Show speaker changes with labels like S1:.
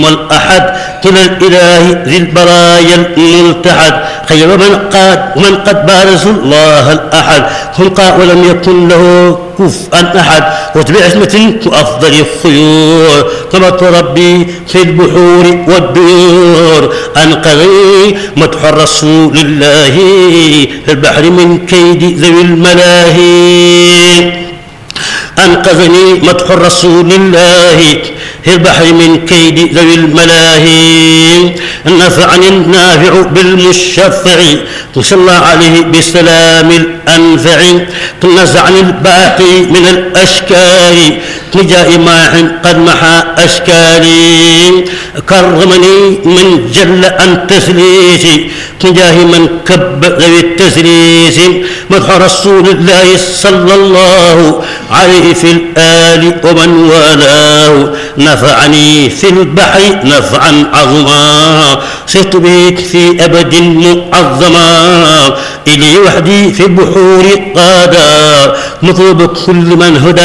S1: والأحد كلا الإله ذي البرايا الملتحد خير من قد بارز الله الأحد خلقا ولم يكن له كفءا أحد واتبع عصمة وأفضل الخيور طلبت ربي في البحور والديور أنقذني مدح رسول الله في البحر من كيد ذوي الملاهي أنقذني مدح رسول الله في البحر من كيد ذوي الملاهي نفعني النافع بالمشفع صلى الله عليه بالسلام الأنفع نزعني الباقي من الأشكال نجاء ماح قد محى أشكالي كرمني من جل عن تسليسي تجاه من كب ذوي التسليس مدح رسول الله صلى الله عليه في الآل ومن والاه نفعني في البحر نفعا عظما صرت بك في أبد معظما إلي وحدي في البحور قادا مطلب كل من هدى